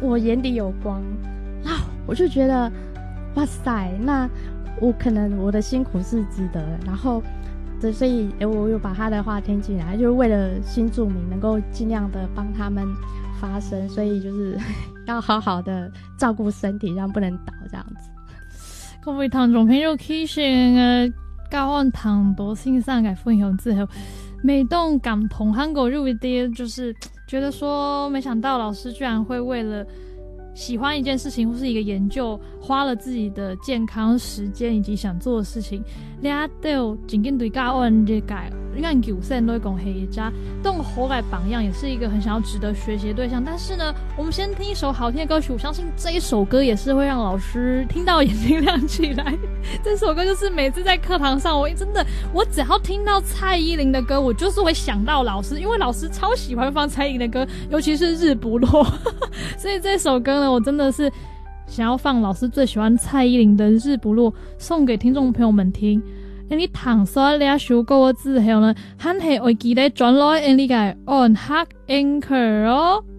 我眼底有光，然后我就觉得哇塞，那我可能我的辛苦是值得的，然后所以我有把他的话听进来，就是为了新住民能够尽量的帮他们发声，所以就是要好好的照顾身体，这样不能倒这样子。 各位聽眾朋友，其實教案堂多欣賞嘅分享之後，每當感同韓國入一啲，就是覺得說，沒想到老師居然會為了喜歡一件事情或是一個研究，花了自己的健康時間以及想做的事情，你都真正對教案這個研究生都會講係家，當好嘅榜樣，也是一個很想要值得學習的對象。但是呢，我們先聽一首好聽的歌曲，我相信這一首歌也是會讓老師聽到眼睛亮起來。這首歌就是每次在課堂上，我只要聽到蔡依林的歌，我就是會想到老師，因為老師超喜歡放蔡依林的歌，尤其是日不落。所以這首歌呢，我真的是想要放老師最喜歡蔡依林的日不落，送給聽眾朋友們聽。你彈咗呢一首歌之後呢，肯係會記得轉來你嘅按黑 anchor 哦。